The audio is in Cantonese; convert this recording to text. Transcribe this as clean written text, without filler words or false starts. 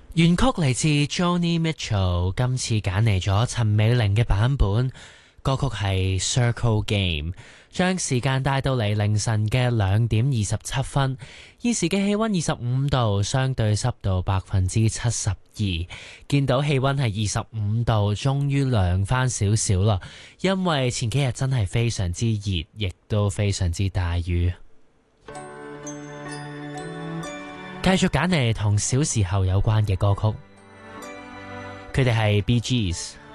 原曲嚟自 Joni Mitchell， 今次揀嚟咗陳美玲嘅版本，歌曲係 Circle Game， 將時間帶到嚟凌晨嘅2:27，現時嘅氣溫25度，相對濕度72%，見到氣溫係25度，終於涼翻少少啦，因為前幾日真係非常之熱，亦都非常之大雨。繼續揀嚟同小時候有關嘅歌曲，佢哋係 Bee Gees。